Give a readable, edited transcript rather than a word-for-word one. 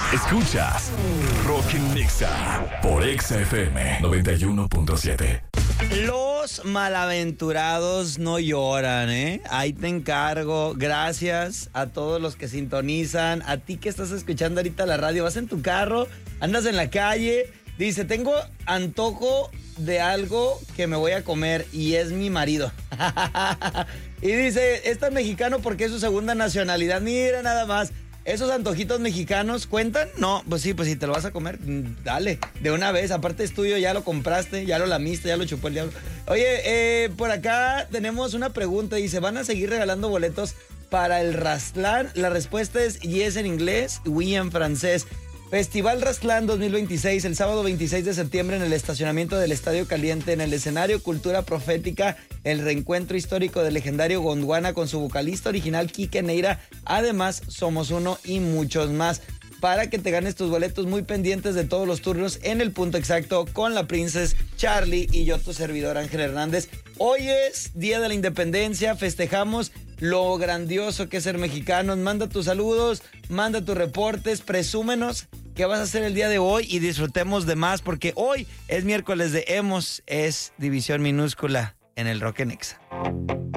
Escuchas Rock en Nexa por Exa FM 91.7. Los malaventurados no lloran, ¿eh? Ahí te encargo. Gracias a todos los que sintonizan. A ti que estás escuchando ahorita la radio. Vas en tu carro, andas en la calle. Dice, tengo antojo de algo que me voy a comer y es mi marido. Y dice, es tan mexicano porque es su segunda nacionalidad. Mira nada más. ¿Esos antojitos mexicanos cuentan? No, pues sí, te lo vas a comer, dale, de una vez. Aparte es tuyo, ya lo compraste, ya lo lamiste, ya lo chupó el diablo. Oye, por acá tenemos una pregunta. Dice, ¿van a seguir regalando boletos para el Rastlán? La respuesta es yes en inglés, oui en francés. Festival Rastlán 2026, el sábado 26 de septiembre en el estacionamiento del Estadio Caliente, en el escenario Cultura Profética, el reencuentro histórico del legendario Gondwana con su vocalista original Quique Neira, además Somos Uno y muchos más. Para que te ganes tus boletos, muy pendientes de todos los turnos en el punto exacto con la Princess Charlie y yo, tu servidor Ángel Hernández. Hoy es Día de la Independencia, festejamos lo grandioso que es ser mexicanos. Manda tus saludos, manda tus reportes, presúmenos qué vas a hacer el día de hoy y disfrutemos de más porque hoy es miércoles de Hemos, es división minúscula en el Rock en Exa.